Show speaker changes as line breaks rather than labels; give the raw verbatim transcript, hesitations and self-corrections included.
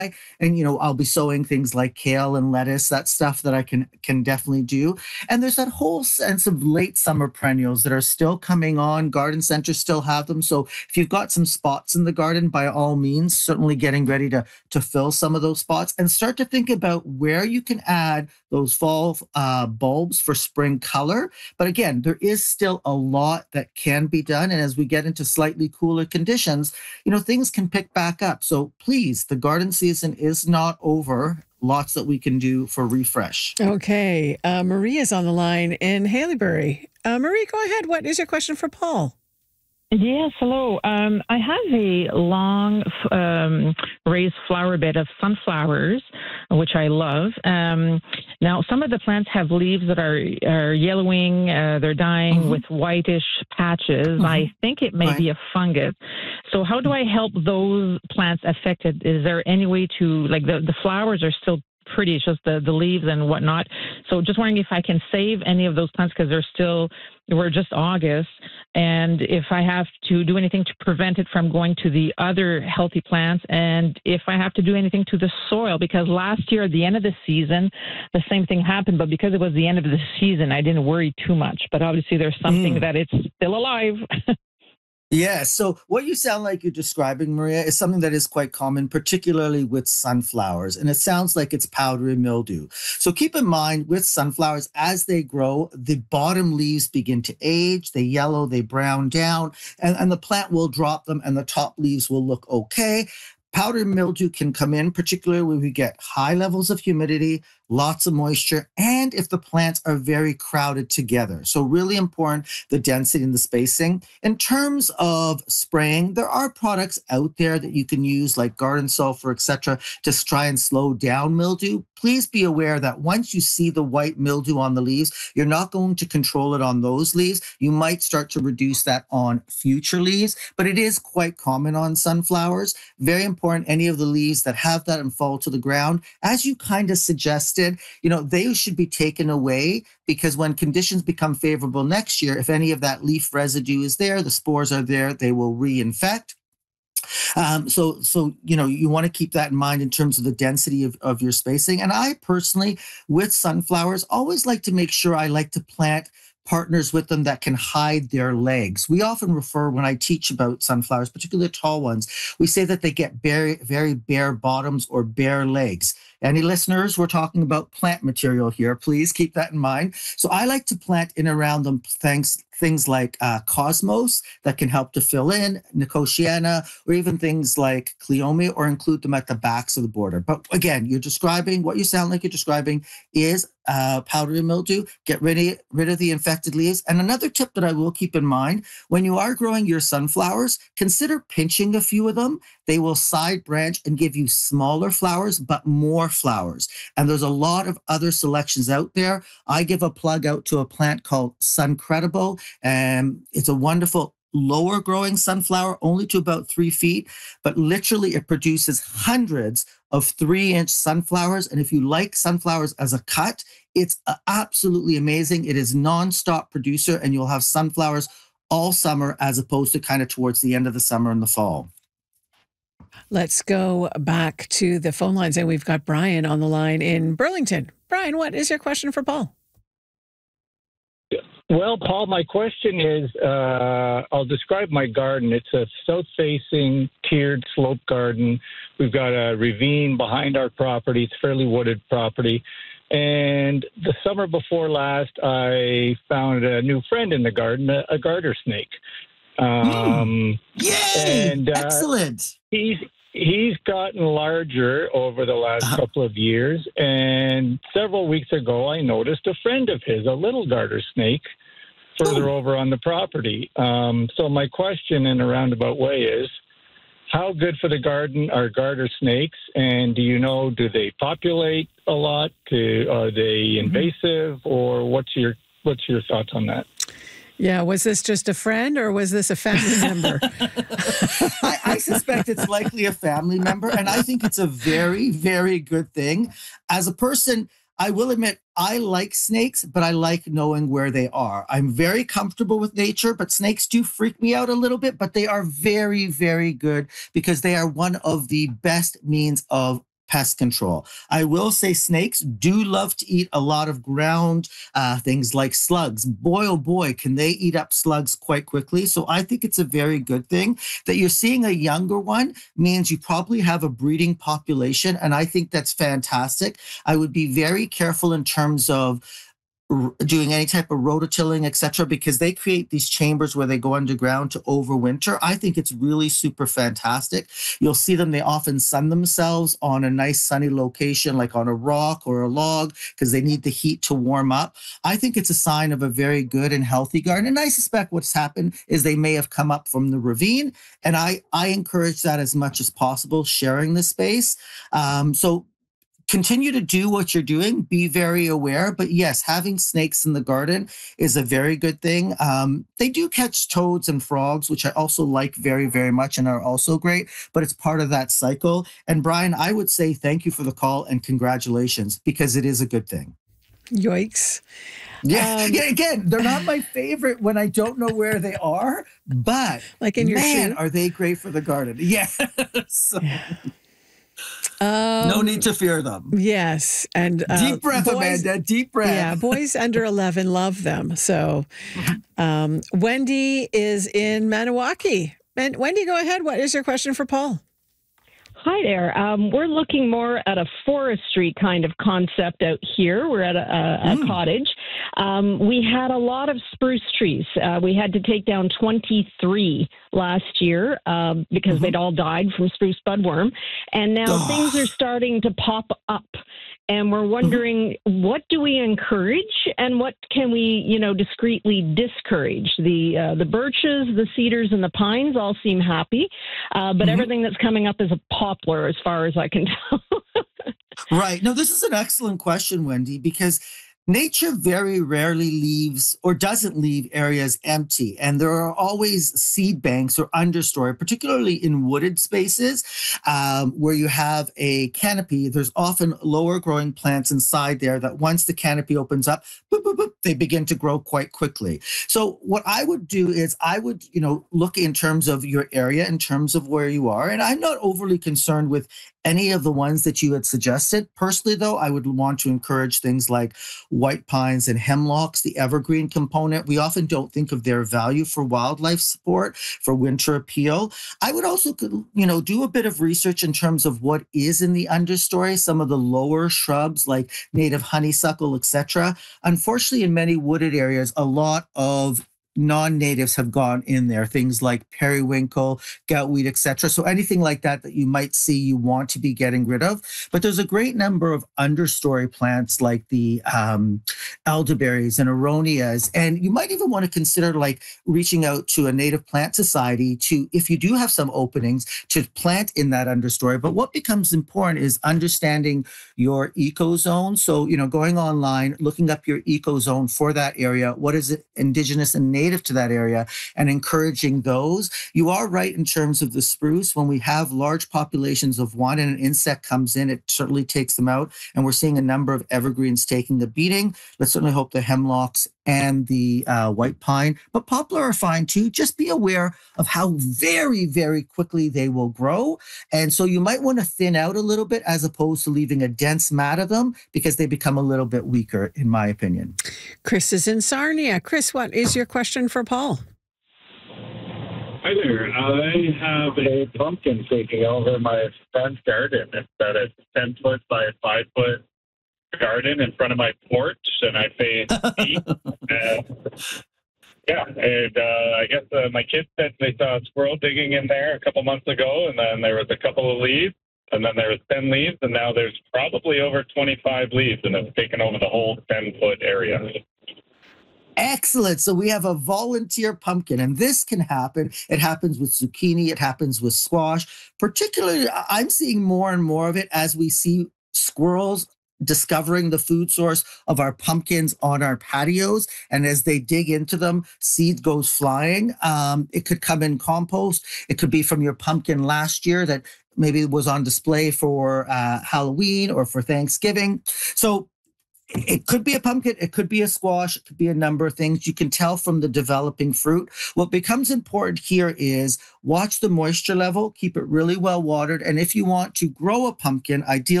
and you know I'll be sowing things like kale and lettuce. That's stuff that I can can definitely do. And there's that whole sense of late summer perennials that are still coming on. Garden centers still have them. So if you've got some spots in the garden, by all means, certainly getting ready to to fill some of those spots and start to think about where you can add those fall uh, bulbs for spring color. But again, there is still a lot that can be done. And as we get into slightly cooler conditions, you know, things can pick back up. So please, the garden season is not over. Lots that we can do for refresh.
Okay. Uh, Marie is on the line in Haileybury. Uh, Marie, go ahead. What is your question for Paul?
Yes, hello. Um, I have a long um, raised flower bed of sunflowers, which I love. Um, now, some of the plants have leaves that are, are yellowing, uh, they're dying mm-hmm. with whitish patches. Mm-hmm. I think it may right. be a fungus. So how do I help those plants affected? Is there any way to, like the, the flowers are still pretty, it's just the, the leaves and whatnot. So just wondering if I can save any of those plants because they're still, we're just August. And if I have to do anything to prevent it from going to the other healthy plants, and if I have to do anything to the soil, because last year at the end of the season, the same thing happened, but because it was the end of the season, I didn't worry too much. But obviously there's something mm. that it's still alive.
Yeah, so what you sound like you're describing, Maria, is something that is quite common, particularly with sunflowers. And it sounds like it's powdery mildew. So keep in mind with sunflowers, as they grow, the bottom leaves begin to age, they yellow, they brown down, and, and the plant will drop them and the top leaves will look okay. Powdery mildew can come in, particularly when we get high levels of humidity, lots of moisture, and if the plants are very crowded together. So really important, the density and the spacing. In terms of spraying, there are products out there that you can use like garden sulfur, et cetera, to try and slow down mildew. Please be aware that once you see the white mildew on the leaves, you're not going to control it on those leaves. You might start to reduce that on future leaves, but it is quite common on sunflowers. Very important, any of the leaves that have that and fall to the ground, as you kind of suggested, you know, they should be taken away because when conditions become favorable next year, if any of that leaf residue is there, the spores are there, they will reinfect. Um, so, so you know, you want to keep that in mind in terms of the density of, of your spacing. And I personally, with sunflowers, always like to make sure I like to plant partners with them that can hide their legs. We often refer, when I teach about sunflowers, particularly the tall ones, we say that they get very, very bare bottoms or bare legs. Any listeners, we're talking about plant material here. Please keep that in mind. So I like to plant in around them thanks, things like uh, Cosmos that can help to fill in, Nicotiana, or even things like Cleome, or include them at the backs of the border. But again, you're describing, what you sound like you're describing is uh, powdery mildew. Get rid of, rid of the infected leaves. And another tip that I will keep in mind, when you are growing your sunflowers, consider pinching a few of them. They will side branch and give you smaller flowers, but more flowers. And there's a lot of other selections out there. I give a plug out to a plant called Suncredible. And it's a wonderful lower growing sunflower, only to about three feet, but literally it produces hundreds of three inch sunflowers. And if you like sunflowers as a cut, it's absolutely amazing. It is nonstop producer and you'll have sunflowers all summer as opposed to kind of towards the end of the summer and the fall.
Let's go back to the phone lines, and we've got Brian on the line in Burlington. Brian, what is your question for Paul?
Well, Paul, my question is, uh, I'll describe my garden. It's a south-facing tiered slope garden. We've got a ravine behind our property. It's a fairly wooded property. And the summer before last, I found a new friend in the garden, a, a garter snake. Um,
mm. Yay!
And, uh,
excellent.
He's he's gotten larger over the last uh-huh. couple of years. And several weeks ago, I noticed a friend of his, a little garter snake, further oh. over on the property. Um, so my question in a roundabout way is, how good for the garden are garter snakes? And do you know, do they populate a lot? Do, are they invasive? Mm-hmm. Or what's your what's your thoughts on that?
Yeah, was this just a friend or was this a family member?
I, I suspect it's likely a family member, and I think it's a very, very good thing. As a person, I will admit, I like snakes, but I like knowing where they are. I'm very comfortable with nature, but snakes do freak me out a little bit, but they are very, very good because they are one of the best means of pest control. I will say snakes do love to eat a lot of ground uh, things like slugs. Boy, oh boy, can they eat up slugs quite quickly. So I think it's a very good thing that you're seeing a younger one means you probably have a breeding population. And I think that's fantastic. I would be very careful in terms of doing any type of rototilling, et cetera, because they create these chambers where they go underground to overwinter. I think it's really super fantastic. You'll see them, they often sun themselves on a nice sunny location, like on a rock or a log, because they need the heat to warm up. I think it's a sign of a very good and healthy garden. And I suspect what's happened is they may have come up from the ravine. And I, I encourage that as much as possible, sharing the space. Um, so continue to do what you're doing, be very aware. But yes, having snakes in the garden is a very good thing. Um, they do catch toads and frogs, which I also like very, very much and are also great, but it's part of that cycle. And Brian, I would say thank you for the call and congratulations, because it is a good thing.
Yoicks.
Yeah,
Um,
yeah. Again, they're not my favorite when I don't know where they are, but
Like in your
man,
shoe?
are they great for the garden? Yeah. So,
Um,
no need to fear them.
Yes. And uh,
Deep breath,
boys,
Amanda. Deep breath.
Yeah, boys under eleven love them. So um, Wendy is in Maniwaki. And Wendy, go ahead. What is your question for Paul?
Hi there. Um, we're looking more at a forestry kind of concept out here. We're at a, a, a
Mm.
cottage. Um, we had a lot of spruce trees. Uh, we had to take down twenty-three last year um, because
Mhm.
they'd all died from spruce budworm. And now
Ugh.
things are starting to pop up. And we're wondering, what do we encourage and what can we, you know, discreetly discourage? The uh, the birches, the cedars, and the pines all seem happy, uh, but
Mhm.
everything that's coming up is a poplar, as far as I can tell.
Right. No, this is an excellent question, Wendy, because nature very rarely leaves or doesn't leave areas empty. And there are always seed banks or understory, particularly in wooded spaces um, where you have a canopy. There's often lower growing plants inside there that once the canopy opens up, boop, boop, boop, they begin to grow quite quickly. So what I would do is I would, you know, look in terms of your area, in terms of where you are. And I'm not overly concerned with any of the ones that you had suggested. Personally, though, I would want to encourage things like white pines and hemlocks, the evergreen component. We often don't think of their value for wildlife support, for winter appeal. I would also, you know, do a bit of research in terms of what is in the understory, some of the lower shrubs like native honeysuckle, et cetera. Unfortunately, in many wooded areas, a lot of non-natives have gone in there, things like periwinkle, goutweed, et cetera. So anything like that that you might see you want to be getting rid of. But there's a great number of understory plants like the um, elderberries and aronias. And you might even want to consider like reaching out to a native plant society to, if you do have some openings, to plant in that understory. But what becomes important is understanding your eco zone. So, you know, going online, looking up your eco zone for that area. What is it indigenous and native native to that area, and encouraging those. You are right in terms of the spruce. When we have large populations of one and an insect comes in, it certainly takes them out. And we're seeing a number of evergreens taking the beating. Let's certainly hope the hemlocks and the uh, white pine, but poplar are fine too. Just be aware of how very, very quickly they will grow. And so you might want to thin out a little bit as opposed to leaving a dense mat of them because they become a little bit weaker, in my opinion.
Chris is in Sarnia. Chris, what is your question for Paul?
Hi there. I have a pumpkin taking over my front garden. It's about a ten foot by a five foot garden in front of my porch, and I face east. And yeah, and uh, I guess uh, my kids said they saw a squirrel digging in there a couple months ago, and then there was a couple of leaves, and then there was ten leaves, and now there's probably over twenty-five leaves, and it's taken over the whole ten foot area.
Excellent. So we have a volunteer pumpkin, and this can happen. It happens with zucchini. It happens with squash. Particularly, I'm seeing more and more of it as we see squirrels discovering the food source of our pumpkins on our patios. And as they dig into them, seed goes flying. Um, it could come in compost. It could be from your pumpkin last year that maybe was on display for uh, Halloween or for Thanksgiving. So it could be a pumpkin, it could be a squash, it could be a number of things. You can tell from the developing fruit. What becomes important here is watch the moisture level, keep it really well watered. And if you want to grow a pumpkin, ideally